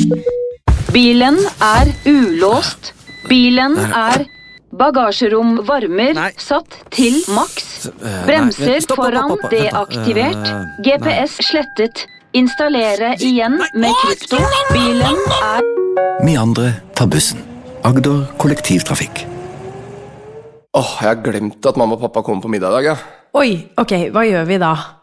Bilen ulåst. Bilen bagasjerom varmer satt til maks. Bremser foran deaktivert. GPS slettet. Installere igjen med krypto. Bilen Vi andre tar bussen. Agder kollektivtrafikk. Jeg har glemt at mamma og pappa kommer på middag i dag, ja. Oi, ok, hva gjør vi da?